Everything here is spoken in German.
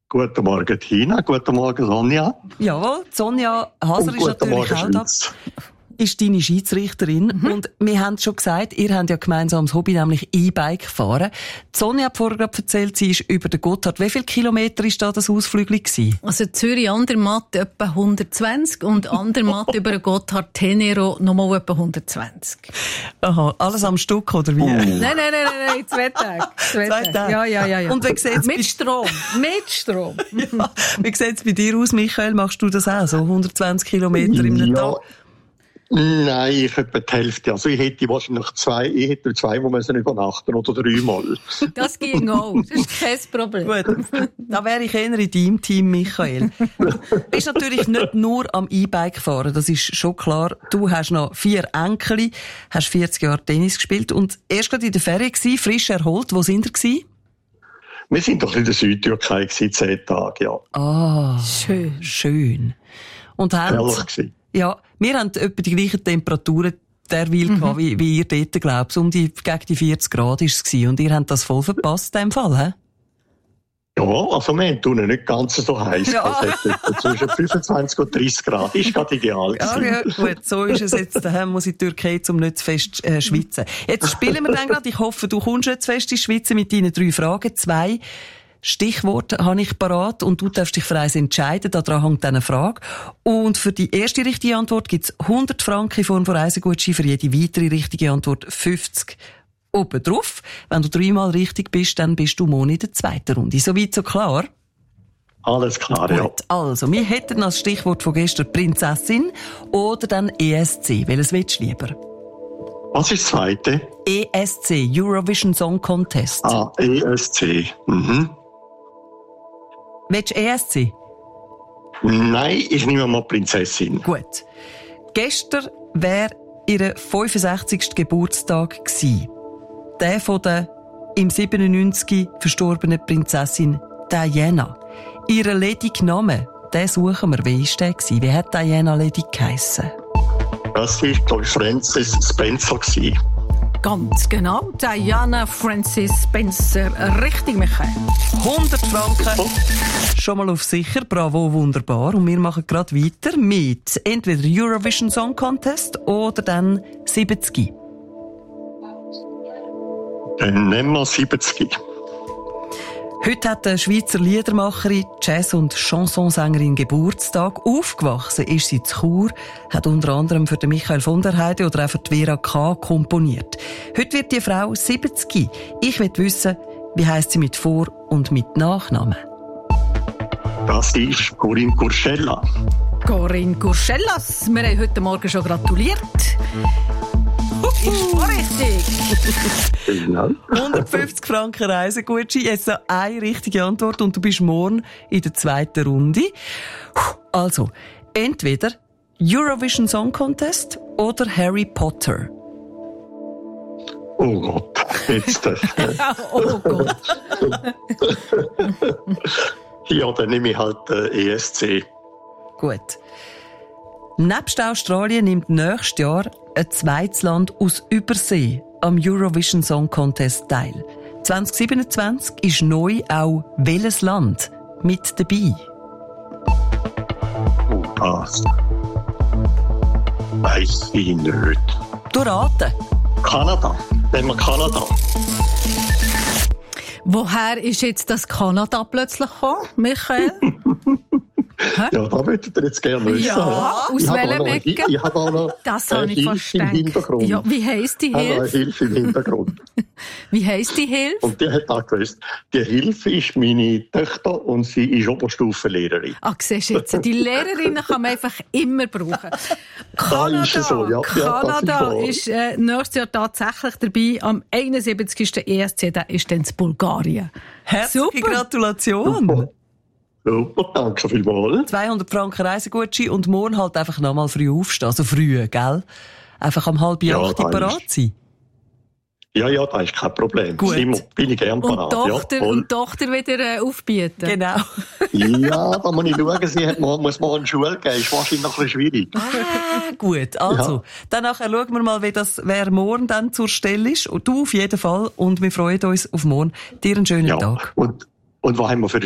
Guten Morgen, Tina. Guten Morgen, Sonja. Jawohl, Sonja Haser ist natürlich auch da. Ist deine Schiedsrichterin. Und wir haben es schon gesagt, ihr habt ja gemeinsam das Hobby, nämlich E-Bike fahren. Die Sonja hat vorher gerade erzählt, sie ist über den Gotthard. Wie viele Kilometer war da das Ausflügel gewesen? Also Zürich-Andermatt etwa 120 und Andermatt über den Gotthard-Tenero nochmal etwa 120. Aha, alles am Stück, oder wie? Nein, 2 Tage. 2 Tage. Ja. Und wie sieht's mit Strom. Ja. Wie sieht's bei dir aus, Michael? Machst du das auch, so 120 Kilometer im Tag? Nein, ich etwa die Hälfte. Also ich hätte wahrscheinlich zweimal müssen übernachten oder 3-mal. Das ging auch. Das ist kein Problem. Gut, da wäre ich eher in deinem Team, Michael. Du bist natürlich nicht nur am E-Bike fahren, das ist schon klar. Du hast noch 4 Enkel, hast 40 Jahre Tennis gespielt und erst gerade in der Ferien gewesen, frisch erholt. Wo sind ihr gewesen? Wir sind doch in der Südtürkei gewesen, 10 Tage, ja. Ah, schön. Und herrlich gewesen. Ja, wir haben etwa die gleichen Temperaturen derweil gehabt, wie ihr dort glaubt. Gegen die 40 Grad war es gewesen. Und ihr habt das voll verpasst, in dem Fall, hä? Ja, also wir haben nicht ganz so heiß. Ja. Zwischen 25 und 30 Grad ist gerade ideal gewesen. Ja, gut, so ist es jetzt. Daheim muss in die Türkei, um nicht zu fest schwitzen. Jetzt spielen wir dann gerade. Ich hoffe, du kommst nicht zu fest ins Schwitzen mit deinen 3 Fragen. 2 Stichworte habe ich parat und du darfst dich für eins entscheiden. Daran hängt eine Frage. Und für die erste richtige Antwort gibt es 100 Franken in Form von Reisegutschein, für jede weitere richtige Antwort 50 obendrauf. Wenn du 3-mal richtig bist, dann bist du morgen in der zweiten Runde. Soweit so klar? Alles klar, ja. Gut, also, wir hätten als Stichwort von gestern Prinzessin oder dann ESC. Welches willst du lieber? Was ist das zweite? ESC, Eurovision Song Contest. Ah, ESC. Willst du ESC? Nein, ich nehme mal Prinzessin. Gut. Gestern wäre ihr 65. Geburtstag gewesen. Der von der im 97 verstorbenen Prinzessin Diana. Ihren ledigen Namen, den suchen wir. Wie war der gewesen? Wie hat Diana ledig geheissen? Das war, glaube ich, Frances Spencer gewesen. Ganz genau. Diana Frances Spencer. Richtig, Michael. 100 Franken. Schon mal auf sicher. Bravo, wunderbar. Und wir machen gerade weiter mit entweder Eurovision Song Contest oder dann 70. Dann nehmen wir 70. Heute hat eine Schweizer Liedermacherin, Jazz- und Chansonsängerin Geburtstag. Aufgewachsen ist sie zu Chur, hat unter anderem für den Michael von der Heide oder auch für die Vera K. komponiert. Heute wird die Frau 70. Ich will wissen, wie heisst sie mit Vor- und mit Nachnamen? Das ist Corinne Curcella. Corinne Curcellas. Wir haben heute Morgen schon gratuliert. Ist voll richtig. Genau. 150 Franken Reisegutschein. Jetzt noch eine richtige Antwort und du bist morgen in der zweiten Runde. Also, entweder Eurovision Song Contest oder Harry Potter. Oh Gott, jetzt. Oh Gott. Ja, dann nehme ich halt ESC. Gut. Nebst Australien nimmt nächstes Jahr ein zweites Land aus Übersee am Eurovision Song Contest teil. 2027 ist neu auch welches Land mit dabei? Das weiss ich nicht. Du raten. Kanada. Nehmen wir Kanada. Woher ist jetzt das Kanada plötzlich gekommen, Michael? Ja, da möchtet ihr jetzt gerne wissen. Ja, aus welchem Ecke? Ich habe auch noch das habe ich Hilfe im Hintergrund. Ja, wie heisst die Hilfe? Eine Hilfe im Hintergrund. Wie heisst die Hilfe? Und die hat auch gewusst, die Hilfe ist meine Tochter und sie ist Oberstufenlehrerin. Ach, siehst du jetzt, die Lehrerinnen kann man einfach immer brauchen. Kanada, ist so, ja. Kanada ist nächstes Jahr tatsächlich dabei. Am 71. ESC, da ist dann in Bulgarien. Herzliche Gratulation. Super, danke vielmals. 200 Franken Reisegutschein und morgen halt einfach nochmal früh aufstehen. Also früh, gell? Einfach um 7:30 parat sein. Ja, da ist kein Problem. Gut. Bin ich gern parat. Und Tochter wieder aufbieten. Genau. Ja, da muss ich schauen, muss morgen in die Schule gehen. Ist wahrscheinlich noch ein bisschen schwierig. Gut, also. Ja. Dann nachher schauen wir mal, wer morgen dann zur Stelle ist. Und du auf jeden Fall. Und wir freuen uns auf morgen. Dir einen schönen Tag. Und was haben wir für den